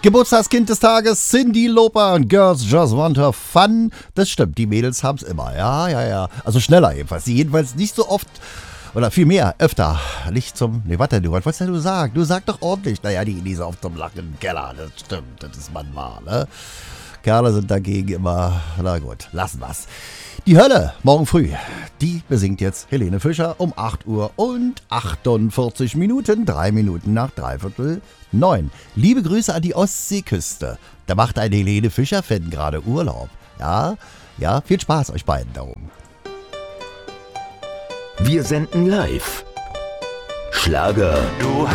Geburtstagskind des Tages, Cyndi Lauper und Girls Just Want to Have Fun. Das stimmt, die Mädels haben's immer. Ja. Also schneller jedenfalls. Die jedenfalls nicht so oft, oder viel mehr, öfter. Nicht zum, nee, warte, was wolltest du sagen? Du sag doch ordentlich. Naja, die Elise auf dem Lachen im Keller, das stimmt, das ist man wahr, ne? Kerle sind dagegen immer, na gut, lassen wir's. Die Hölle, morgen früh, die besingt jetzt Helene Fischer um 8 Uhr und 48 Minuten, 3 Minuten nach 8:45. Liebe Grüße an die Ostseeküste. Da macht ein Helene Fischer-Fan gerade Urlaub. Ja, viel Spaß euch beiden darum. Wir senden live. Schlager.